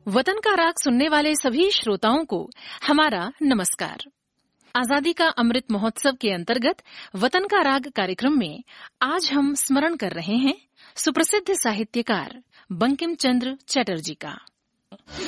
वतन का राग सुनने वाले सभी श्रोताओं को हमारा नमस्कार। आजादी का अमृत महोत्सव के अंतर्गत वतन का राग कार्यक्रम में आज हम स्मरण कर रहे हैं सुप्रसिद्ध साहित्यकार बंकिम चंद्र चटर्जी का।